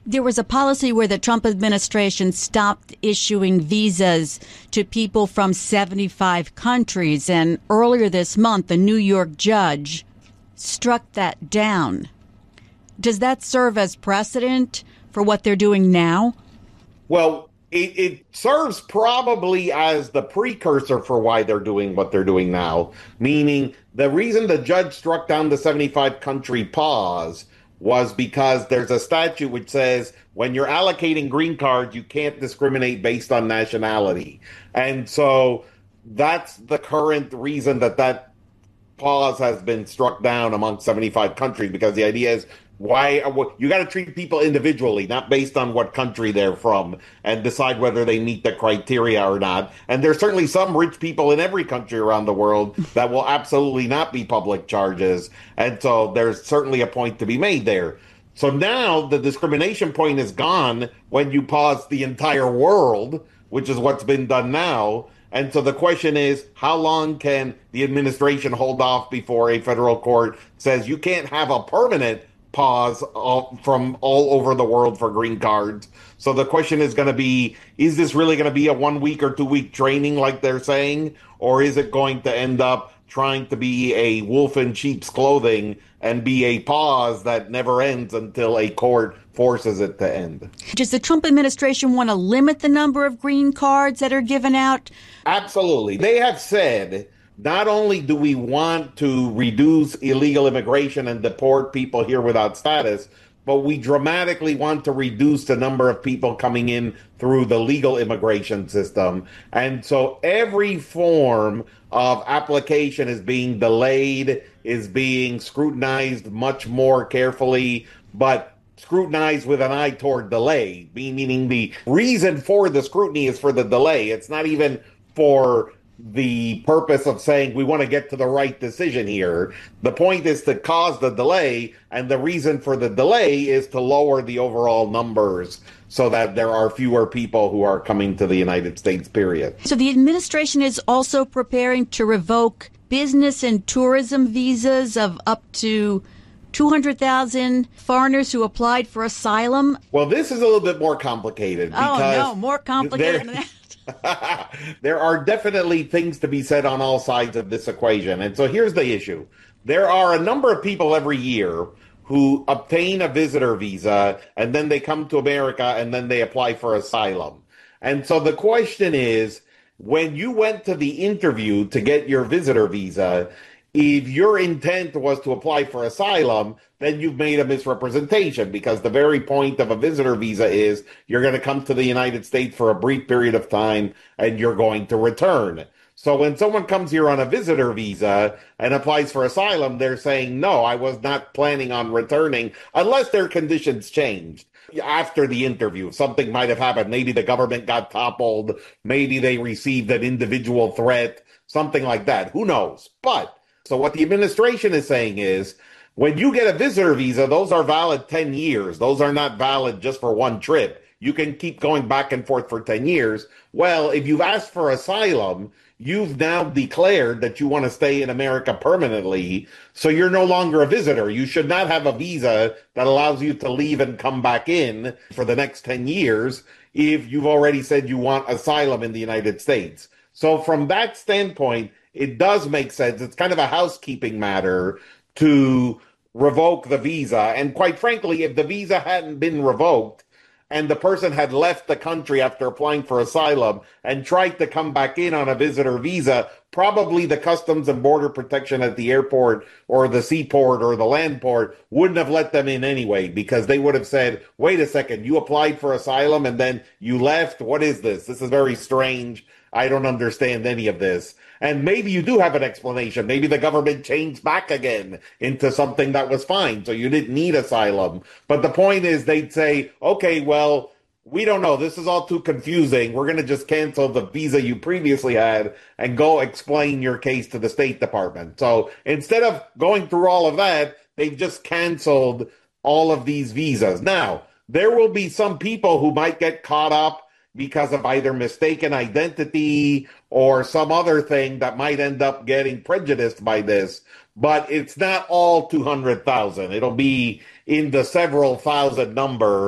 There was a policy where the Trump administration stopped issuing visas to people from 75 countries. And earlier this month, a New York judge struck that down. Does that serve as precedent for what they're doing now? Well, it serves probably as the precursor for why they're doing what they're doing now, meaning the reason the judge struck down the 75 country pause was because there's a statute which says when you're allocating green cards, you can't discriminate based on nationality. And so that's the current reason that pause has been struck down among 75 countries, because the idea is you got to treat people individually, not based on what country they're from, and decide whether they meet the criteria or not. And there's certainly some rich people in every country around the world that will absolutely not be public charges. And so there's certainly a point to be made there. So now the discrimination point is gone when you pause the entire world, which is what's been done now. And so the question is, how long can the administration hold off before a federal court says you can't have a permanent pause from all over the world for green cards? So the question is going to be, is this really going to be a 1 week or 2 week training like they're saying? Or is it going to end up trying to be a wolf in sheep's clothing and be a pause that never ends until a court forces it to end? Does the Trump administration want to limit the number of green cards that are given out? Absolutely. They have said, not only do we want to reduce illegal immigration and deport people here without status, but we dramatically want to reduce the number of people coming in through the legal immigration system. And so every form of application is being delayed, is being scrutinized much more carefully, but scrutinized with an eye toward delay, meaning the reason for the scrutiny is for the delay. It's not even for the purpose of saying we want to get to the right decision here. The point is to cause the delay, and the reason for the delay is to lower the overall numbers so that there are fewer people who are coming to the United States, period. So the administration is also preparing to revoke business and tourism visas of up to 200,000 foreigners who applied for asylum. Well, this is a little bit more complicated. More complicated than that. There are definitely things to be said on all sides of this equation. And so here's the issue. There are a number of people every year who obtain a visitor visa, and then they come to America, and then they apply for asylum. And so the question is, when you went to the interview to get your visitor visa, if your intent was to apply for asylum, then you've made a misrepresentation, because the very point of a visitor visa is you're going to come to the United States for a brief period of time and you're going to return. So when someone comes here on a visitor visa and applies for asylum, they're saying, no, I was not planning on returning, unless their conditions changed after the interview. Something might have happened. Maybe the government got toppled. Maybe they received an individual threat, something like that. Who knows? So what the administration is saying is, when you get a visitor visa, those are valid 10 years. Those are not valid just for one trip. You can keep going back and forth for 10 years. Well, if you've asked for asylum, you've now declared that you want to stay in America permanently, so you're no longer a visitor. You should not have a visa that allows you to leave and come back in for the next 10 years if you've already said you want asylum in the United States. So from that standpoint, it does make sense. It's kind of a housekeeping matter to revoke the visa. And quite frankly, if the visa hadn't been revoked and the person had left the country after applying for asylum and tried to come back in on a visitor visa, probably the Customs and Border Protection at the airport or the seaport or the land port wouldn't have let them in anyway, because they would have said, wait a second, you applied for asylum and then you left? What is this? This is very strange. I don't understand any of this. And maybe you do have an explanation. Maybe the government changed back again into something that was fine, so you didn't need asylum. But the point is, they'd say, okay, well, we don't know. This is all too confusing. We're going to just cancel the visa you previously had and go explain your case to the State Department. So instead of going through all of that, they've just canceled all of these visas. Now, there will be some people who might get caught up because of either mistaken identity or some other thing that might end up getting prejudiced by this. But it's not all 200,000. It'll be in the several thousand number.